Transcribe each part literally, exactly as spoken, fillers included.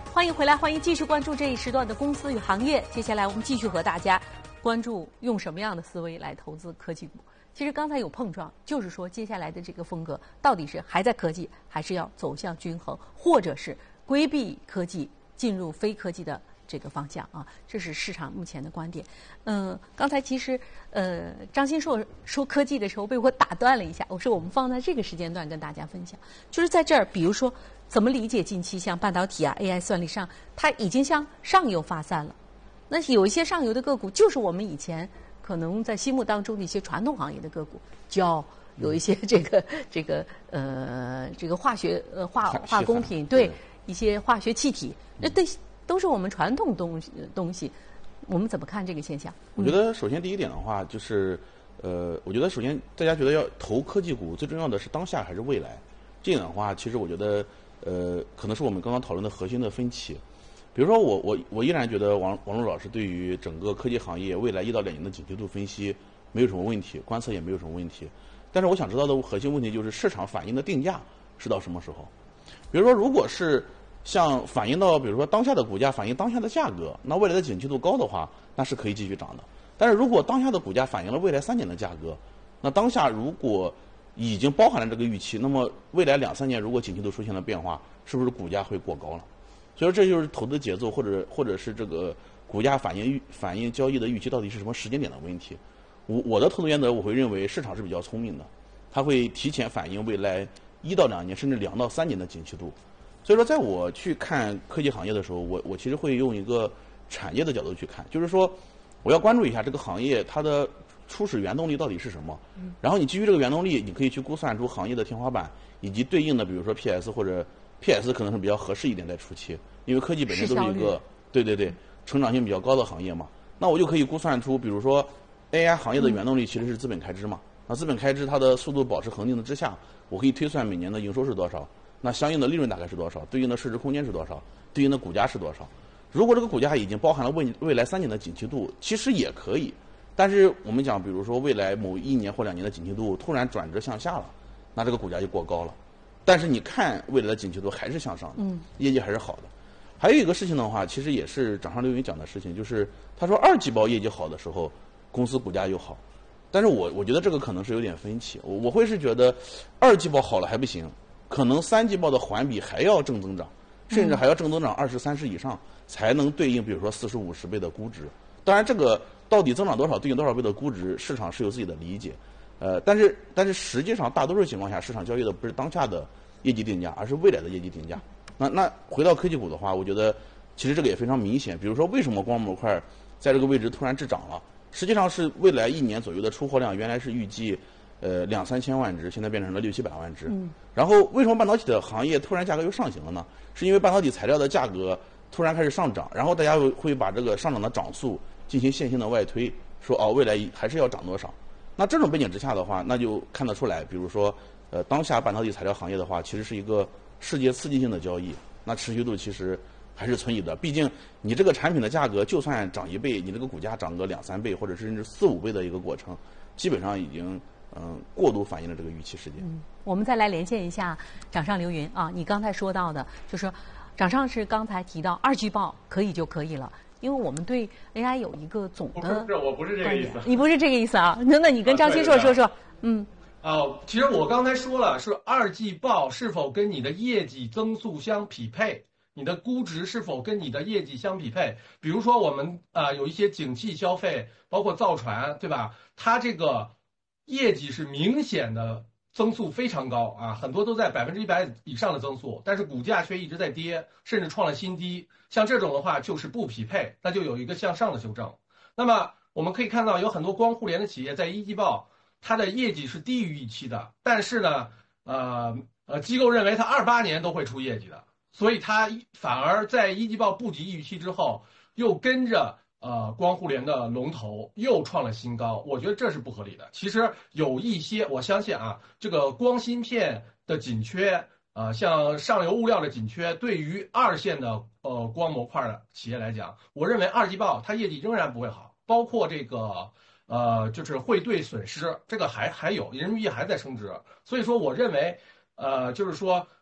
欢迎回来，欢迎继续关注这一时段的公司与行业。接下来我们继续和大家关注用什么样的思维来投资科技股。其实刚才有碰撞，就是说接下来的这个风格到底是还在科技，还是要走向均衡，或者是规避科技进入非科技的这个方向啊？这是市场目前的观点。嗯、呃，刚才其实呃张新硕说科技的时候被我打断了一下，我说我们放在这个时间段跟大家分享，就是在这儿，比如说怎么理解近期像半导体啊、A I 算力上，它已经向上游发散了。那有一些上游的个股，就是我们以前可能在心目当中的一些传统行业的个股，胶有一些这个这个呃这个化学呃化化工品，对一些化学气体，那对都是我们传统东西东西。我们怎么看这个现象？ 我觉得首先第一点的话，就是呃，我觉得首先大家觉得要投科技股，最重要的是当下还是未来？这点的话，其实我觉得呃，可能是我们刚刚讨论的核心的分歧。比如说我我我依然觉得王王璐老师对于整个科技行业未来一到两年的景气度分析没有什么问题，观测也没有什么问题。但是我想知道的核心问题就是市场反映的定价是到什么时候？比如说，如果是像反映到比如说当下的股价反映当下的价格，那未来的景气度高的话，那是可以继续涨的。但是如果当下的股价反映了未来三年的价格，那当下如果已经包含了这个预期，那么未来两三年如果景气度出现了变化，是不是股价会过高了？所以说这就是投资节奏，或者或者是这个股价反映预反映交易的预期到底是什么时间点的问题。我我的投资原则，我会认为市场是比较聪明的，它会提前反映未来一到两年甚至两到三年的景气度。所以说，在我去看科技行业的时候，我我其实会用一个产业的角度去看，就是说我要关注一下这个行业它的初始原动力到底是什么，然后你基于这个原动力，你可以去估算出行业的天花板以及对应的，比如说 P S 或者 P S 可能是比较合适一点在初期，因为科技本身都是一个对对对成长性比较高的行业嘛。那我就可以估算出，比如说 A I 行业的原动力其实是资本开支嘛。那资本开支它的速度保持恒定的之下，我可以推算每年的营收是多少，那相应的利润大概是多少，对应的市值空间是多少，对应的股价是多少。如果这个股价已经包含了未未来三年的景气度，其实也可以。但是我们讲，比如说未来某一年或两年的景气度突然转折向下了，那这个股价就过高了。但是你看未来的景气度还是向上的，嗯，业绩还是好的。还有一个事情的话，其实也是掌上刘云讲的事情，就是他说二季报业绩好的时候，公司股价又好。但是我我觉得这个可能是有点分歧，我我会是觉得二季报好了还不行，可能三季报的环比还要正增长，甚至还要正增长二十三十以上，才能对应比如说四十五十倍的估值。当然这个到底增长多少对应多少倍的估值，市场是有自己的理解。呃，但是但是实际上大多数情况下，市场交易的不是当下的业绩定价，而是未来的业绩定价。那那回到科技股的话，我觉得其实这个也非常明显。比如说为什么光模块在这个位置突然滞涨了？实际上是未来一年左右的出货量，原来是预计呃两三千万只，现在变成了六七百万只。嗯。然后为什么半导体的行业突然价格又上行了呢？是因为半导体材料的价格突然开始上涨，然后大家会会把这个上涨的涨速进行线性的外推，说哦未来还是要涨多少。那这种背景之下的话，那就看得出来，比如说，呃，当下半导体材料行业的话，其实是一个世界刺激性的交易，那持续度其实还是存疑的。毕竟你这个产品的价格就算涨一倍，你这个股价涨个两三倍，或者甚至四五倍的一个过程，基本上已经嗯、呃、过度反映了这个预期事件。 嗯，我们再来连线一下掌上刘云啊，你刚才说到的，就是掌上是刚才提到二季报可以就可以了。因为我们对 A I 有一个总的， 不是，我不是这个意思。 你不是这个意思啊？那那你跟张新硕说说，啊、嗯。 哦，其实我刚才说了，是二季报是否跟你的业绩增速相匹配，你的估值是否跟你的业绩相匹配。比如说我们啊、呃、有一些景气消费，包括造船，对吧？它这个业绩是明显的增速非常高啊，很多都在百分之一百以上的增速，但是股价却一直在跌，甚至创了新低。像这种的话就是不匹配，那就有一个向上的修正。那么我们可以看到有很多光互联的企业在一季报它的业绩是低于预期的，但是呢呃呃机构认为它二八年都会出业绩的，所以它反而在一季报不及预期之后又跟着呃光互联的龙头又创了新高，我觉得这是不合理的。其实有一些我相信啊，这个光芯片的紧缺呃，像上游物料的紧缺，对于二线的呃光模块的企业来讲，我认为二季报它业绩仍然不会好，包括这个呃就是汇兑损失，这个还还有人民币还在升值，所以说我认为呃就是说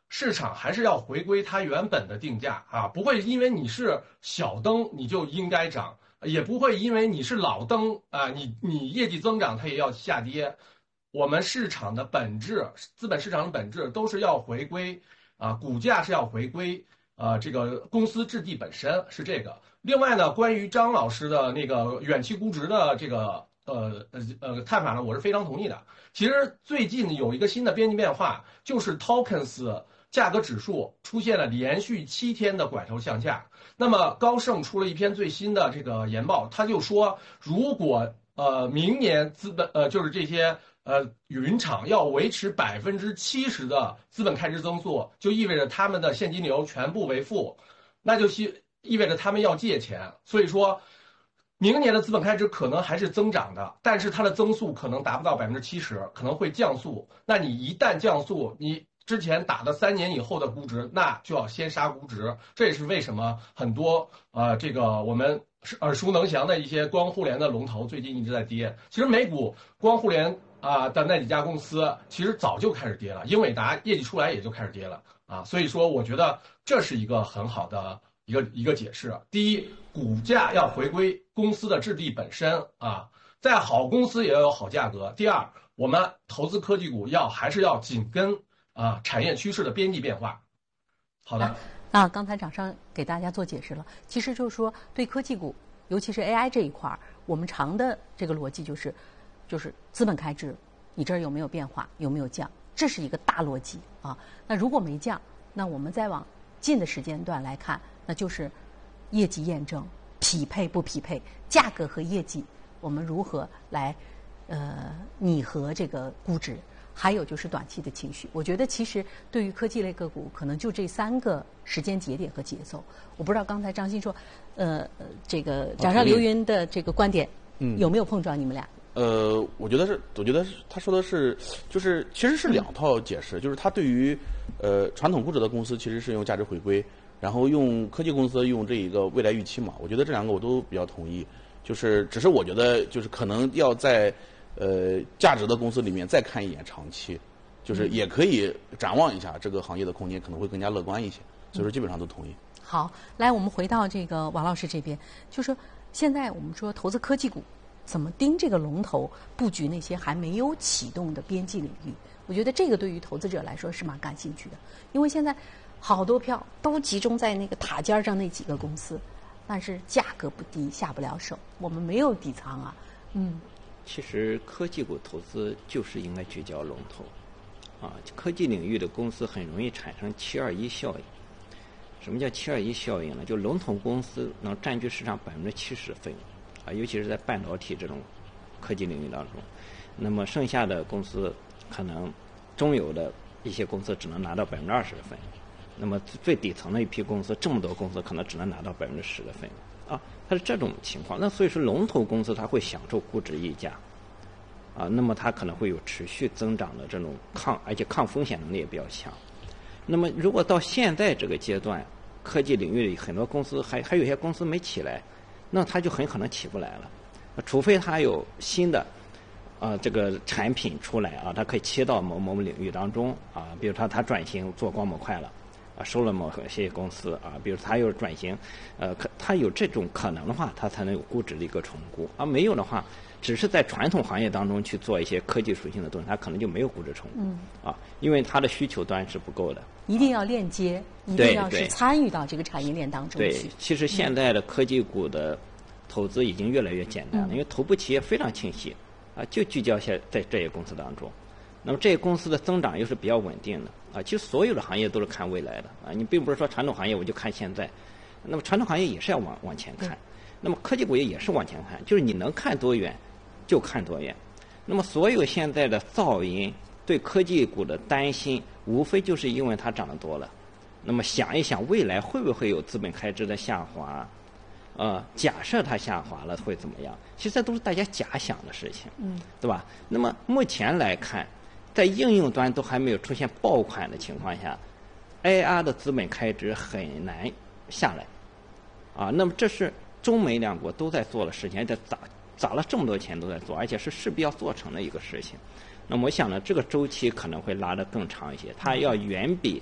市场还是要回归它原本的定价啊，不会因为你是小灯你就应该涨，也不会因为你是老灯啊，你你业绩增长它也要下跌。我们市场的本质，资本市场的本质都是要回归啊，股价是要回归啊，这个公司质地本身是这个。另外呢，关于张老师的那个远期估值的这个呃呃呃看法呢，我是非常同意的。其实最近有一个新的边际变化，就是 tokens 价格指数出现了连续七天的拐头向下。那么高盛出了一篇最新的这个研报，他就说，如果呃明年资本呃就是这些呃云厂要维持百分之七十的资本开支增速，就意味着他们的现金流全部为负，那就意意味着他们要借钱。所以说，明年的资本开支可能还是增长的，但是它的增速可能达不到百分之七十，可能会降速。那你一旦降速，你之前打的三年以后的估值，那就要先杀估值。这也是为什么很多呃这个我们耳熟能详的一些光互联的龙头最近一直在跌。其实美股光互联啊、呃、的那几家公司其实早就开始跌了，英伟达业绩出来也就开始跌了啊。所以说，我觉得这是一个很好的一个一个解释。第一，股价要回归公司的质地本身啊，在好公司也要有好价格。第二，我们投资科技股要还是要紧跟啊产业趋势的边际变化。好的。 那刚才掌声给大家做解释了，其实就是说对科技股，尤其是 A I 这一块，我们常的这个逻辑就是，就是资本开支，你这儿有没有变化，有没有降，这是一个大逻辑啊。那如果没降，那我们再往近的时间段来看，那就是业绩验证匹配不匹配，价格和业绩我们如何来呃拟合这个估值。还有就是短期的情绪，我觉得其实对于科技类个股，可能就这三个时间节点和节奏。我不知道刚才张鑫说，呃，这个掌上流云的这个观点，嗯，有没有碰撞你们俩？ 呃，我觉得是，我觉得是他说的是，就是其实是两套解释，嗯、就是他对于呃传统估值的公司其实是用价值回归，然后用科技公司用这一个未来预期嘛。我觉得这两个我都比较同意，就是只是我觉得就是可能要在。呃，价值的公司里面再看一眼长期，就是也可以展望一下这个行业的空间，可能会更加乐观一些。所以说基本上都同意。 好，来我们回到这个王老师这边，就说现在我们说投资科技股，怎么盯这个龙头布局那些还没有启动的边际领域？我觉得这个对于投资者来说是蛮感兴趣的，因为现在好多票都集中在那个塔尖上那几个公司，但是价格不低，下不了手，我们没有底仓啊，嗯。 其实科技股投资就是应该聚焦龙头，啊，科技领域的公司很容易产生七二一效应。什么叫七二一效应呢？就龙头公司能占据市场百分之七十的份额，啊，尤其是在半导体这种科技领域当中。那么剩下的公司可能中游的一些公司只能拿到百分之二十的份额，那么最底层的一批公司，这么多公司可能只能拿到百分之十的份额。啊，它是这种情况，那所以说龙头公司它会享受估值溢价，啊，那么它可能会有持续增长的这种抗，而且抗风险能力也比较强。那么如果到现在这个阶段，科技领域里很多公司还还有些公司没起来，那它就很可能起不来了，除非它有新的啊、呃、这个产品出来啊，它可以切到某某领域当中啊，比如它它转型做光模块了。啊，收了某些公司啊，比如它又转型，呃，可它有这种可能的话，它才能有估值的一个重估。而没有的话，只是在传统行业当中去做一些科技属性的东西，它可能就没有估值重估。嗯。啊，因为它的需求端是不够的。 一定要链接，一定要是参与到这个产业链当中去。 对，其实现在的科技股的投资已经越来越简单了，嗯、因为头部企业非常清晰，啊，就聚焦在在这些公司当中。那么这些公司的增长又是比较稳定的啊，其实所有的行业都是看未来的啊，你并不是说传统行业我就看现在，那么传统行业也是要往往前看，那么科技股也也是往前看，就是你能看多远就看多远。那么所有现在的噪音对科技股的担心，无非就是因为它涨得多了。那么想一想未来会不会有资本开支的下滑？呃，假设它下滑了会怎么样？其实这都是大家假想的事情，嗯，对吧？那么目前来看。在应用端都还没有出现爆款的情况下 ，A R 的资本开支很难下来，啊，那么这是中美两国都在做的事情，在砸砸了这么多钱都在做，而且是势必要做成的一个事情。那么我想呢，这个周期可能会拉得更长一些，它要远比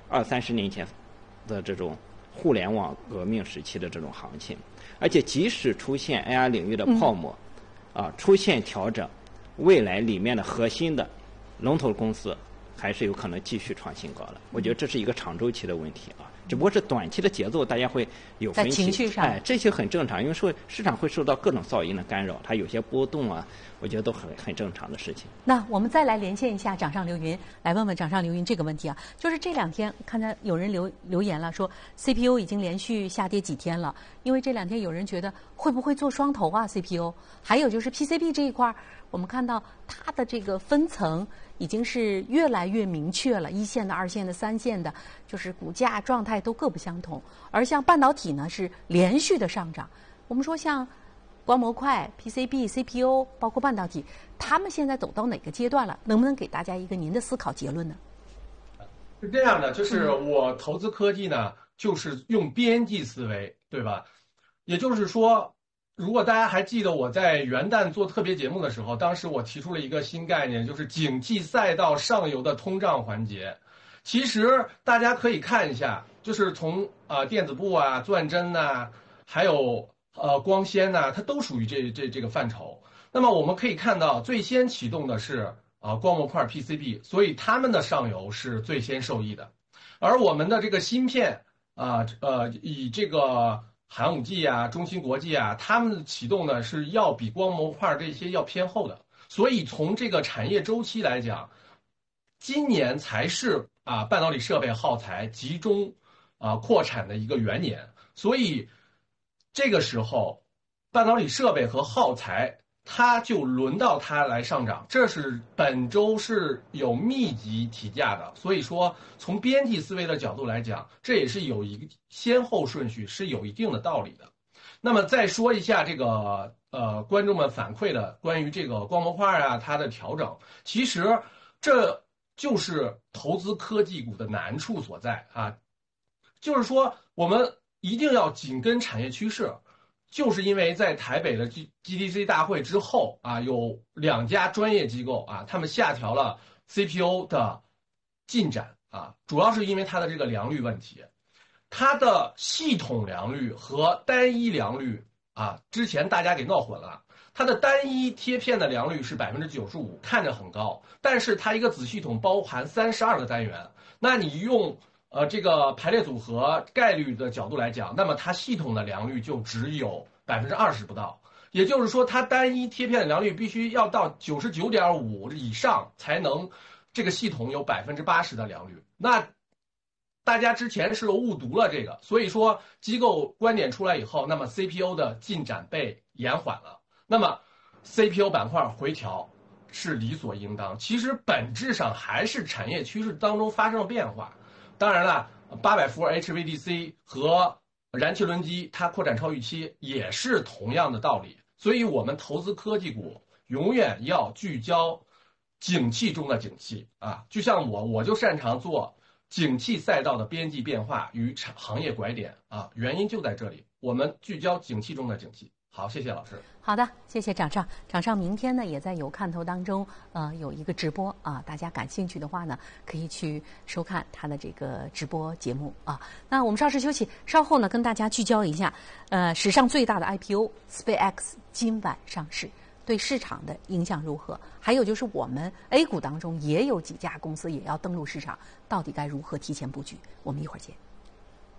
二三十年前的这种互联网革命时期的这种行情，而且即使出现 A R 领域的泡沫，嗯、啊，出现调整，未来里面的核心的龙头公司还是有可能继续创新高的。我觉得这是一个长周期的问题啊，只不过是短期的节奏大家会有分歧， 在情绪上， 哎，这些很正常，因为说市场会受到各种噪音的干扰，它有些波动啊，我觉得都很很正常的事情。 那我们再来连线一下掌上流云，来问问掌上流云这个问题啊，就是这两天看到有人留留言了，说 C P U 已经连续下跌几天了，因为这两天有人觉得会不会做双头啊 C P U， 还有就是 P C B 这一块，我们看到它的这个分层已经是越来越明确了，一线的、二线的、三线的，就是股价状态都各不相同。而像半导体呢，是连续的上涨。我们说像光模块、P C B、C P U， 包括半导体，他们现在走到哪个阶段了？能不能给大家一个您的思考结论呢？ 是这样的，就是我投资科技呢，就是用边际思维，对吧？也就是说，如果大家还记得我在元旦做特别节目的时候，当时我提出了一个新概念，就是景气赛道上游的通胀环节。其实大家可以看一下，就是从啊、呃、电子部啊、钻针呐，还有呃光纤呐，它都属于这这这个范畴。那么我们可以看到，最先启动的是啊、呃、光模块 P C B， 所以它们的上游是最先受益的。而我们的这个芯片啊 呃, 呃以这个寒武纪啊、中芯国际啊，他们启动呢是要比光模块这些要偏后的，所以从这个产业周期来讲，今年才是啊半导体设备耗材集中啊扩产的一个元年，所以这个时候半导体设备和耗材它就轮到它来上涨，这是本周是有密集提价的，所以说从边际思维的角度来讲，这也是有一个先后顺序，是有一定的道理的。那么再说一下这个呃观众们反馈的关于这个光模块啊它的调整，其实这就是投资科技股的难处所在啊，就是说我们一定要紧跟产业趋势。就是因为在台北的 G D C 大会之后啊，有两家专业机构啊，他们下调了 C P U 的进展啊，主要是因为它的这个良率问题，它的系统良率和单一良率啊，之前大家给闹混了。它的单一贴片的良率是 百分之九十五， 看着很高，但是它一个子系统包含三十二个单元，那你用呃，这个排列组合概率的角度来讲，那么它系统的良率就只有百分之二十不到，也就是说，它单一贴片的良率必须要到九十九点五以上，才能这个系统有百分之八十的良率。那大家之前是误读了这个，所以说机构观点出来以后，那么 C P U 的进展被延缓了，那么 C P U 板块回调是理所应当。其实本质上还是产业趋势当中发生了变化。当然了，八百伏 H V D C 和燃气轮机它扩展超预期也是同样的道理，所以我们投资科技股永远要聚焦景气中的景气啊，就像我我就擅长做景气赛道的边际变化与产行业拐点啊，原因就在这里，我们聚焦景气中的景气。好，谢谢老师。 好的，谢谢掌上。掌上明天呢也在有看头当中，呃，有一个直播啊，大家感兴趣的话呢，可以去收看他的这个直播节目啊。那我们稍事休息，稍后呢跟大家聚焦一下，呃，史上最大的 I P O SpaceX 今晚上市，对市场的影响如何？还有就是我们 A 股当中也有几家公司也要登陆市场，到底该如何提前布局？我们一会儿见。